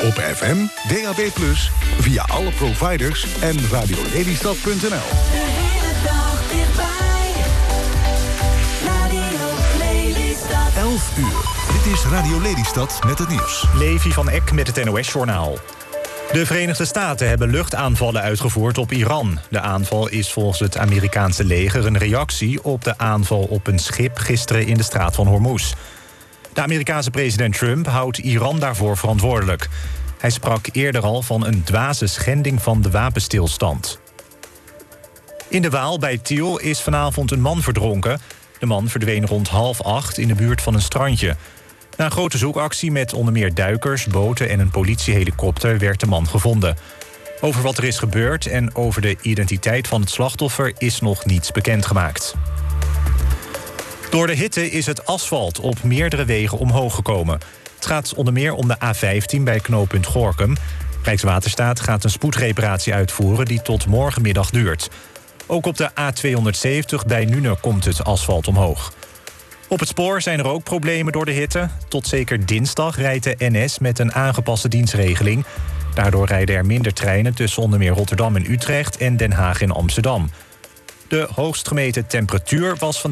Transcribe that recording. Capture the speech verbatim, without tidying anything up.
Op F M, D A B plus, via alle providers en radio lelystad punt n l. De hele dag dichtbij. Radio Lelystad. elf uur. Dit is Radio Lelystad met het nieuws. Levi van Eck met het N O S-journaal. De Verenigde Staten hebben luchtaanvallen uitgevoerd op Iran. De aanval is volgens het Amerikaanse leger een reactie op de aanval op een schip gisteren in de straat van Hormuz. De Amerikaanse president Trump houdt Iran daarvoor verantwoordelijk. Hij sprak eerder al van een dwaze schending van de wapenstilstand. In de Waal bij Tiel is vanavond een man verdronken. De man verdween rond half acht in de buurt van een strandje. Na een grote zoekactie met onder meer duikers, boten en een politiehelikopter werd de man gevonden. Over wat er is gebeurd en over de identiteit van het slachtoffer is nog niets bekendgemaakt. Door de hitte is het asfalt op meerdere wegen omhoog gekomen. Het gaat onder meer om de A vijftien bij knooppunt Gorinchem. Rijkswaterstaat gaat een spoedreparatie uitvoeren die tot morgenmiddag duurt. Ook op de A tweehonderdzeventig bij Nuenen komt het asfalt omhoog. Op het spoor zijn er ook problemen door de hitte. Tot zeker dinsdag rijdt de N S met een aangepaste dienstregeling. Daardoor rijden er minder treinen tussen onder meer Rotterdam en Utrecht en Den Haag en Amsterdam. De hoogst gemeten temperatuur was vandaag